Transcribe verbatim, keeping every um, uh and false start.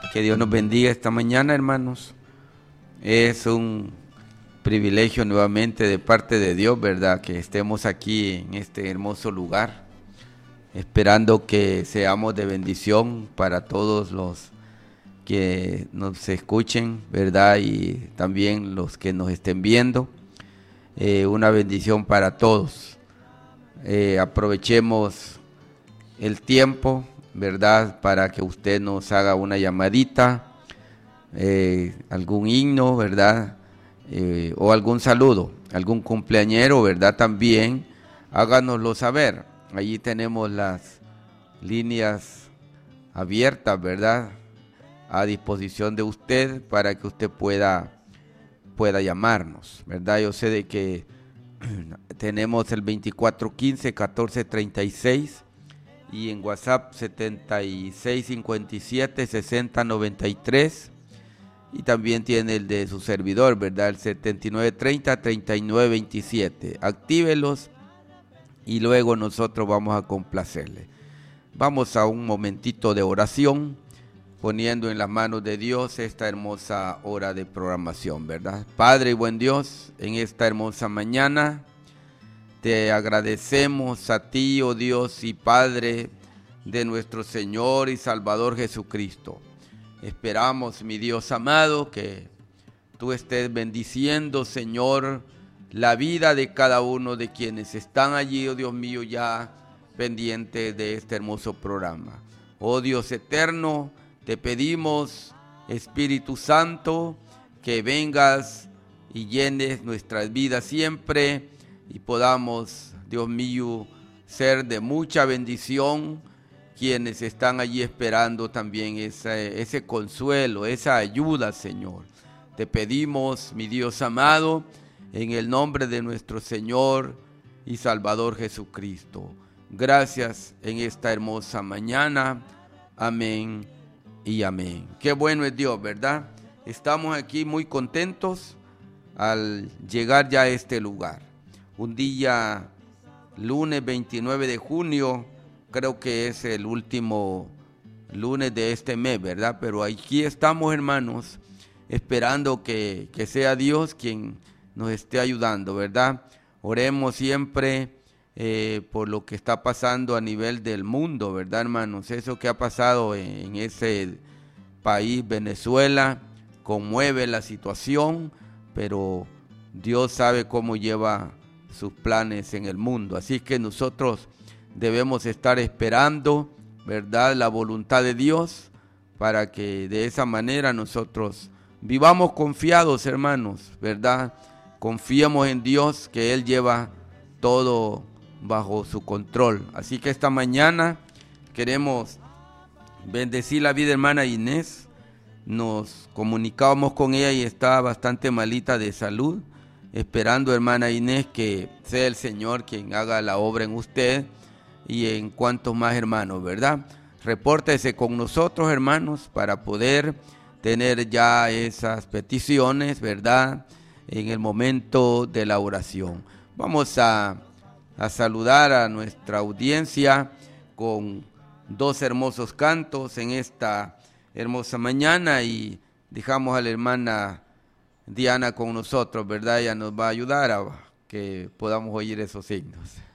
Que Dios nos bendiga esta mañana, hermanos. Es un privilegio nuevamente de parte de Dios, ¿verdad? Que estemos aquí en este hermoso lugar, esperando que seamos de bendición para todos los que nos escuchen, ¿verdad? Y también los que nos estén viendo. Eh, una bendición para todos. Eh, aprovechemos el tiempo, ¿verdad? Para que usted nos haga una llamadita, eh, algún himno, ¿verdad? Eh, o algún saludo, algún cumpleañero, ¿verdad? También háganoslo saber. Allí tenemos las líneas abiertas, ¿verdad? A disposición de usted para que usted pueda, pueda llamarnos, ¿verdad? Yo sé de que tenemos el veinticuatro quince catorce treinta y seis y en WhatsApp setenta y seis cincuenta y siete sesenta noventa y tres, y también tiene el de su servidor, ¿verdad? El setenta y nueve treinta treinta y nueve veintisiete. Actívelos y luego nosotros vamos a complacerle. Vamos a un momentito de oración, poniendo en las manos de Dios esta hermosa hora de programación, ¿verdad? Padre y buen Dios, en esta hermosa mañana te agradecemos a ti, oh Dios y Padre de nuestro Señor y Salvador Jesucristo. Esperamos, mi Dios amado, que tú estés bendiciendo, Señor, la vida de cada uno de quienes están allí, oh Dios mío, ya pendientes de este hermoso programa. Oh Dios eterno, te pedimos, Espíritu Santo, que vengas y llenes nuestras vidas siempre y podamos, Dios mío, ser de mucha bendición quienes están allí esperando también ese, ese consuelo, esa ayuda, Señor. Te pedimos, mi Dios amado, en el nombre de nuestro Señor y Salvador Jesucristo. Gracias en esta hermosa mañana. Amén y amén. Qué bueno es Dios, ¿verdad? Estamos aquí muy contentos al llegar ya a este lugar. Un día, lunes veintinueve de junio, creo que es el último lunes de este mes, ¿verdad? Pero aquí estamos, hermanos, esperando que, que sea Dios quien nos esté ayudando, ¿verdad? Oremos siempre eh, por lo que está pasando a nivel del mundo, ¿verdad, hermanos? Eso que ha pasado en, en ese país, Venezuela, conmueve la situación, pero Dios sabe cómo lleva sus planes en el mundo. Así que nosotros debemos estar esperando, ¿verdad?, la voluntad de Dios, para que de esa manera nosotros vivamos confiados, hermanos, ¿verdad? Confiemos en Dios, que Él lleva todo bajo su control. Así que esta mañana queremos bendecir la vida de hermana Inés. Nos comunicábamos con ella y está bastante malita de salud, esperando, hermana Inés, que sea el Señor quien haga la obra en usted y en cuantos más hermanos, ¿verdad? Repórtese con nosotros, hermanos, para poder tener ya esas peticiones, ¿verdad?, en el momento de la oración. Vamos a, a saludar a nuestra audiencia con dos hermosos cantos en esta hermosa mañana y dejamos a la hermana Diana con nosotros, ¿verdad? Ella nos va a ayudar a que podamos oír esos signos.